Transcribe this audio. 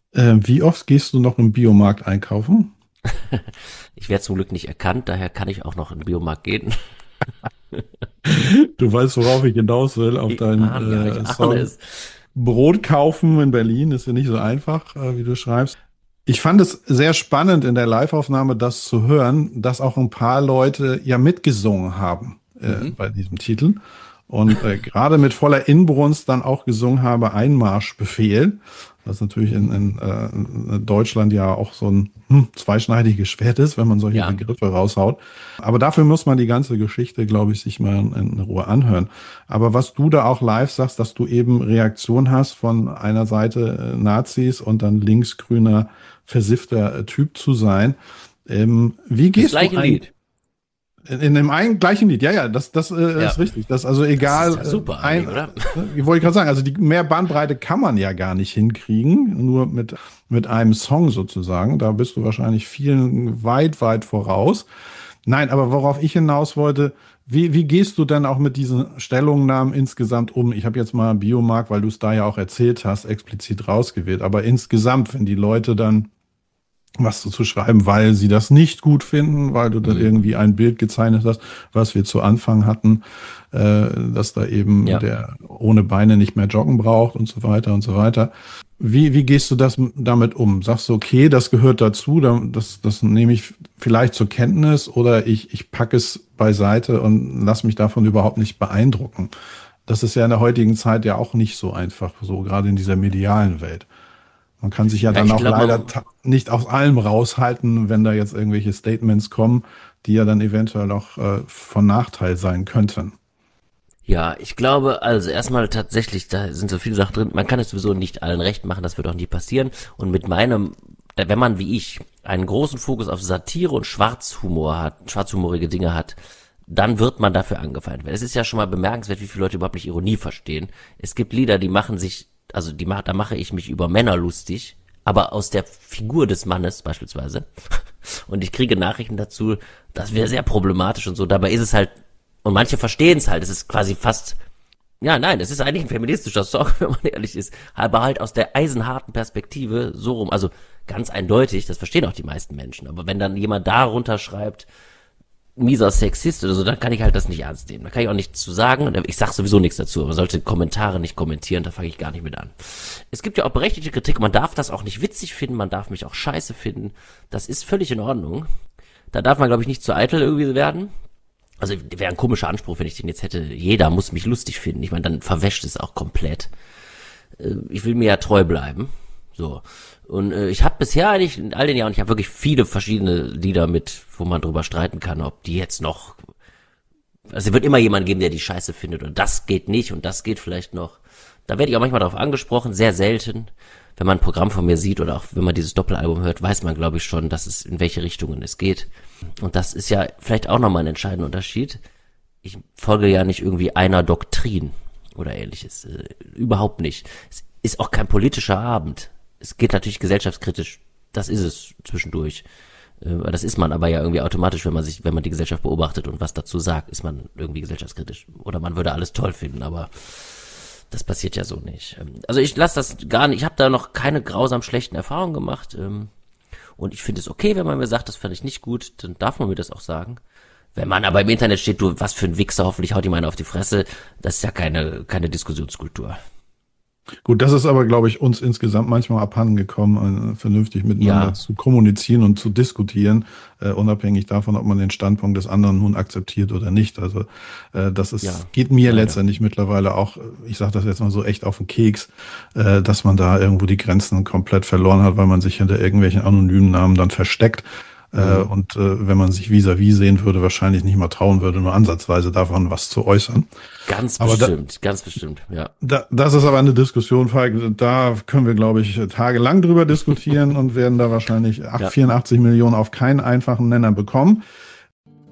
Wie oft gehst du noch im Biomarkt einkaufen? Ich werde zum Glück nicht erkannt, daher kann ich auch noch in den Biomarkt gehen. Du weißt, worauf ich hinaus will, auf Ich deinen ahne Song. es. Brot kaufen in Berlin ist ja nicht so einfach, wie du schreibst. Ich fand es sehr spannend in der Liveaufnahme, das zu hören, dass auch ein paar Leute ja mitgesungen haben Mhm. bei diesem Titel. Und gerade mit voller Inbrunst dann auch gesungen habe, Einmarschbefehl, was natürlich in Deutschland ja auch so ein zweischneidiges Schwert ist, wenn man solche Ja, Begriffe raushaut. Aber dafür muss man die ganze Geschichte, glaube ich, sich mal in Ruhe anhören. Aber was du da auch live sagst, dass du eben Reaktion hast von einer Seite Nazis und dann linksgrüner, versiffter Typ zu sein. Wie das gehst du gleiche Lied. in dem einen gleichen Lied, ja, ja, das Ja, ist richtig. Das also das ist egal, ja super eigentlich, oder? wie wollte ich gerade sagen, also die mehr Bandbreite kann man ja gar nicht hinkriegen, nur mit einem Song sozusagen. Da bist du wahrscheinlich vielen weit voraus. Nein, aber worauf ich hinaus wollte, wie gehst du denn auch mit diesen Stellungnahmen insgesamt um? Ich habe jetzt mal Biomarkt, weil du es da ja auch erzählt hast, explizit rausgewählt. Aber insgesamt, wenn die Leute dann was zu schreiben, weil sie das nicht gut finden, weil du dann Mhm. irgendwie ein Bild gezeichnet hast, was wir zu Anfang hatten, dass da eben Ja. der ohne Beine nicht mehr joggen braucht und so weiter und so weiter. Wie gehst du damit um? Sagst du, okay, das gehört dazu, das nehme ich vielleicht zur Kenntnis oder ich packe es beiseite und lass mich davon überhaupt nicht beeindrucken? Das ist ja in der heutigen Zeit ja auch nicht so einfach, so gerade in dieser medialen Welt. Man kann sich ja Ja, dann ich auch glaube, leider man, nicht aus allem raushalten, wenn da jetzt irgendwelche Statements kommen, die ja dann eventuell auch von Nachteil sein könnten. ja, ich glaube, also erstmal tatsächlich, da sind so viele Sachen drin. Man kann es sowieso nicht allen recht machen, das wird auch nie passieren. Und mit meinem, wenn man wie ich einen großen Fokus auf Satire und Schwarzhumor hat, schwarzhumorige Dinge hat, dann wird man dafür angefeindet. Es ist ja schon mal bemerkenswert, wie viele Leute überhaupt nicht Ironie verstehen. Es gibt Lieder, die machen sich, also da mache ich mich über Männer lustig, aber aus der Figur des Mannes beispielsweise. Und ich kriege Nachrichten dazu, das wäre sehr problematisch und so. Dabei ist es halt, und manche verstehen es halt, es ist quasi fast, ja, nein, es ist eigentlich ein feministischer Song, wenn man ehrlich ist, aber halt aus der eisenharten Perspektive so rum, also ganz eindeutig, das verstehen auch die meisten Menschen, aber wenn dann jemand darunter schreibt, mieser Sexist oder so, dann kann ich halt das nicht ernst nehmen. Da kann ich auch nichts zu sagen. Ich sag sowieso nichts dazu. Man sollte Kommentare nicht kommentieren, da fange ich gar nicht mit an. Es gibt ja auch berechtigte Kritik. Man darf das auch nicht witzig finden, man darf mich auch scheiße finden. Das ist völlig in Ordnung. Da darf man, glaube ich, nicht zu eitel irgendwie werden. Also wäre ein komischer Anspruch, wenn ich den jetzt hätte. Jeder muss mich lustig finden. Ich meine, dann verwäscht es auch komplett. Ich will mir ja treu bleiben. So. Und ich habe bisher eigentlich in all den Jahren, ich habe wirklich viele verschiedene Lieder mit, wo man drüber streiten kann, ob die jetzt noch, also es wird immer jemand geben, der die scheiße findet und das geht nicht und das geht vielleicht noch. Da werde ich auch manchmal darauf angesprochen, sehr selten. Wenn man ein Programm von mir sieht oder auch wenn man dieses Doppelalbum hört, weiß man, glaube ich, schon, dass es in welche Richtungen es geht. Und das ist ja vielleicht auch nochmal ein entscheidender Unterschied. Ich folge ja nicht irgendwie einer Doktrin oder ähnliches. Überhaupt nicht. Es ist auch kein politischer Abend. Es geht natürlich gesellschaftskritisch. Das ist es zwischendurch. Das ist man aber ja irgendwie automatisch, wenn man die Gesellschaft beobachtet und was dazu sagt, ist man irgendwie gesellschaftskritisch. Oder man würde alles toll finden, aber das passiert ja so nicht. Also ich lasse das gar nicht, ich habe da noch keine grausam schlechten Erfahrungen gemacht. Und ich finde es okay, wenn man mir sagt, das fand ich nicht gut, dann darf man mir das auch sagen. Wenn man aber im Internet steht, du, was für ein Wichser, hoffentlich haut ihm einer auf die Fresse, das ist ja keine Diskussionskultur. Gut, das ist aber, glaube ich, uns insgesamt manchmal abhanden gekommen, vernünftig miteinander Ja, zu kommunizieren und zu diskutieren, unabhängig davon, ob man den Standpunkt des anderen nun akzeptiert oder nicht. Also ja, geht mir leider. letztendlich mittlerweile auch, ich sage das jetzt mal so echt auf den Keks, dass man da irgendwo die Grenzen komplett verloren hat, weil man sich hinter irgendwelchen anonymen Namen dann versteckt. Mhm. Und wenn man sich vis-à-vis sehen würde, wahrscheinlich nicht mal trauen würde, nur ansatzweise davon was zu äußern. Aber Ganz bestimmt, ja. das ist aber eine Diskussion, Falk. Da können wir, glaube ich, tagelang drüber diskutieren und werden da wahrscheinlich Ja, 84 Millionen auf keinen einfachen Nenner bekommen.